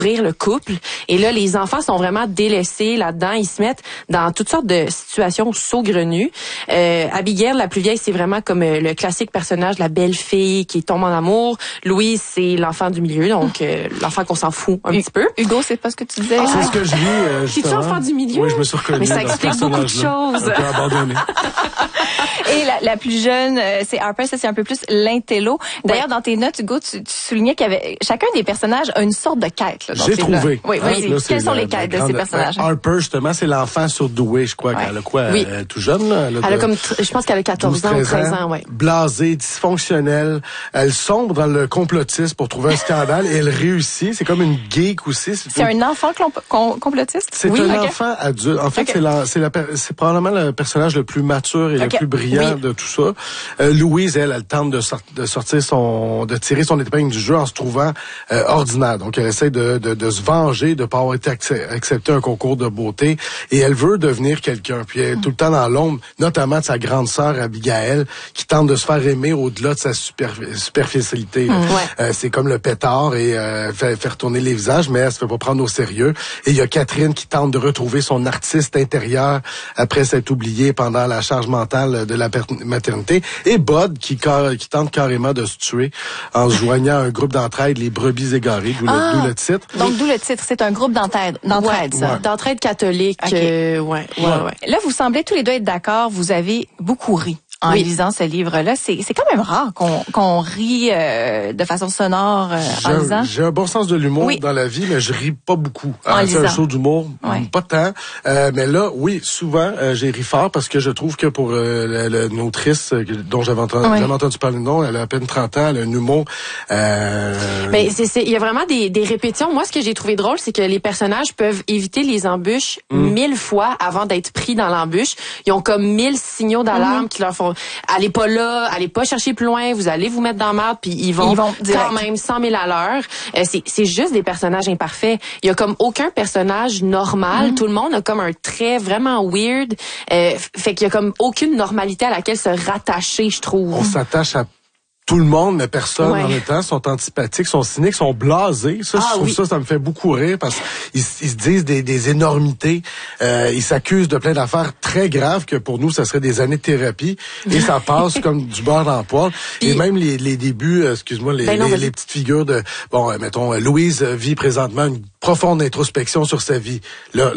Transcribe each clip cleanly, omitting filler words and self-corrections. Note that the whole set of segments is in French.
le couple. Et là, les enfants sont vraiment délaissés là-dedans. Ils se mettent dans toutes sortes de situations saugrenues. Abigail, la plus vieille, c'est vraiment comme le classique personnage, la belle fille qui tombe en amour. Louise, c'est l'enfant du milieu, donc l'enfant qu'on s'en fout un petit peu. Hugo, c'est pas ce que tu disais. C'est ce que je vis, justement. C'est-tu l'enfant du milieu? Oui, je me suis reconnu. Mais ça explique beaucoup de choses. Un peu abandonné. Et la plus jeune, c'est Harper, ça c'est un peu plus l'intello. D'ailleurs, dans tes notes, Hugo, tu soulignais qu'il y avait chacun des personnages a une sorte de quête. Là, j'ai trouvé. Oui, vas-y. Là, quelles sont les quêtes de ces personnages? Harper, justement, c'est l'enfant surdoué, je crois. Elle a quoi? Oui. Tout jeune, là? Elle a comme, je pense qu'elle a 14 ans ou 13 ans, ouais. Blasée, dysfonctionnelle. Elle sombre dans le complotisme pour trouver un scandale et elle réussit. C'est comme une geek aussi. C'est un enfant complotiste? C'est un enfant adulte. En fait, c'est probablement le personnage le plus mature et le plus brillant de tout ça. Louise, elle tente de de tirer son épingle du jeu en se trouvant ordinaire. Donc, elle essaie de se venger de pas avoir été accepter un concours de beauté et elle veut devenir quelqu'un. Puis elle est tout le temps dans l'ombre, notamment de sa grande sœur Abigail, qui tente de se faire aimer au-delà de sa superficialité. C'est comme le pétard et faire tourner les visages, mais elle se fait pas prendre au sérieux. Et il y a Catherine qui tente de retrouver son artiste intérieur après s'être oubliée pendant la charge mentale de la maternité. Et Bud qui tente carrément de se tuer en se joignant à un groupe d'entraide, les brebis égarées, d'où le titre. Donc d'où le titre, c'est un groupe d'entraide, ça. D'entraide catholique. Okay. Là, vous semblez tous les deux être d'accord, vous avez beaucoup ri en lisant ce livre-là. C'est quand même rare qu'on rit de façon sonore en lisant. J'ai un bon sens de l'humour dans la vie, mais je ris pas beaucoup. C'est un show d'humour, pas tant. Mais là, souvent, j'ai ri fort parce que je trouve que pour une autrice dont j'avais entendu parler de nom, elle a à peine 30 ans, elle a un humour... Mais il y a vraiment des répétitions. Moi, ce que j'ai trouvé drôle, c'est que les personnages peuvent éviter les embûches 1000 fois avant d'être pris dans l'embûche. Ils ont comme 1000 signaux d'alarme qui leur font allez pas là, allez pas chercher plus loin, vous allez vous mettre dans la merde, puis ils vont quand même 100 000 à l'heure. C'est juste des personnages imparfaits. Il y a comme aucun personnage normal. Tout le monde a comme un trait vraiment weird. Fait qu'il y a comme aucune normalité à laquelle se rattacher, je trouve. On s'attache à tout le monde, mais personne en même temps, sont antipathiques, sont cyniques, sont blasés. Ça, je trouve ça me fait beaucoup rire parce qu'ils se disent des énormités. Ils s'accusent de plein d'affaires très graves que pour nous, ça serait des années de thérapie. Et ça passe comme du beurre dans le poêle. Et même les débuts, excuse-moi, les petites figures de... Bon, mettons, Louise vit présentement une profonde introspection sur sa vie. Là,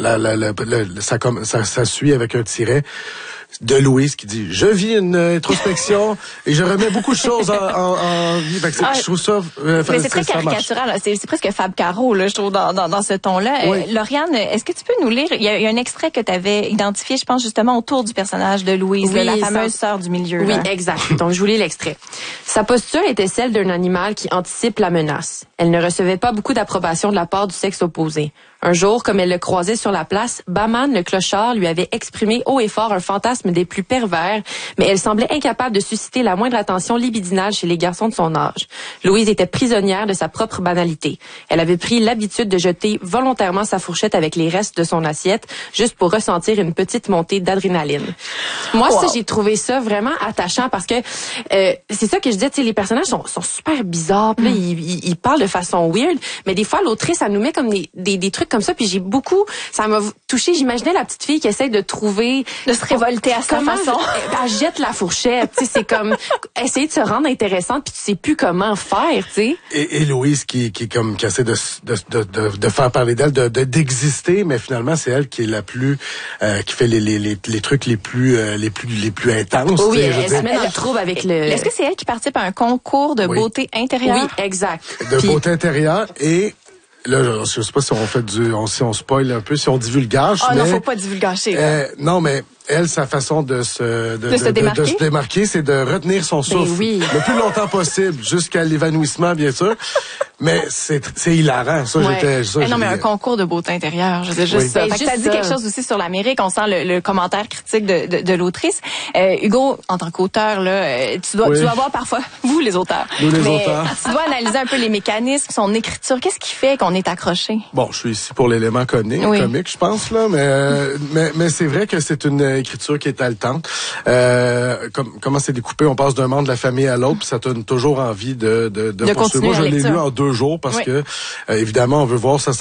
ça suit avec un tiret de Louise qui dit « Je vis une introspection et je remets beaucoup de choses en vie. » Je trouve ça... mais c'est très caricatural. C'est presque Fab Caro, là, je trouve, dans ce ton-là. Lauriane, est-ce que tu peux nous lire? Il y a un extrait que tu avais identifié, je pense, justement, autour du personnage de Louise, la fameuse sœur du milieu. Oui, exact. Donc, je vous lis l'extrait. Sa posture était celle d'un animal qui anticipe la menace. Elle ne recevait pas beaucoup d'approbation de la part du sexe opposé. Un jour, comme elle le croisait sur la place, Baman, le clochard, lui avait exprimé haut et fort un fantasme des plus pervers, mais elle semblait incapable de susciter la moindre attention libidinale chez les garçons de son âge. Louise était prisonnière de sa propre banalité. Elle avait pris l'habitude de jeter volontairement sa fourchette avec les restes de son assiette, juste pour ressentir une petite montée d'adrénaline. Moi, ça, j'ai trouvé ça vraiment attachant parce que c'est ça que je disais, tu sais, les personnages sont super bizarres, puis là, ils parlent de façon weird, mais des fois, l'autrice, elle nous met comme des trucs comme ça, puis ça m'a touchée. J'imaginais la petite fille qui essaie de trouver... De se révolter à sa façon. Elle jette la fourchette, tu sais, c'est comme essayer de se rendre intéressante, puis tu sais plus comment faire, tu sais. Et Louise qui essaie de faire parler d'elle, d'exister, mais finalement, c'est elle qui est la plus... qui fait les trucs les plus intenses. Oui, elle se met dans le trouble avec le... Est-ce que c'est elle qui participe à un concours de beauté intérieure? Oui, exact. De beauté intérieure et... Là, je sais pas si on fait si on spoil un peu, si on divulgage. Non, faut pas divulgacher. Non, mais elle, sa façon de se démarquer, c'est de retenir son souffle le plus longtemps possible, jusqu'à l'évanouissement, bien sûr. Mais c'est hilarant. Ça, non, mais un concours de beauté intérieure, je sais juste ça. Fait que ça dit quelque chose aussi sur l'Amérique. On sent le commentaire critique de l'autrice. Hugo, en tant qu'auteur, là, tu dois voir parfois, vous les auteurs, nous les auteurs, tu dois analyser un peu les mécanismes, son écriture. Qu'est-ce qui fait qu'on est accroché? Bon, je suis ici pour l'élément comique, je pense là, mais c'est vrai que c'est une écriture qui est haletante. Comment c'est découpé, on passe d'un membre de la famille à l'autre, puis ça donne toujours envie de poursuivre. Moi, je l'ai lu en 2 jours parce que évidemment, on veut voir ça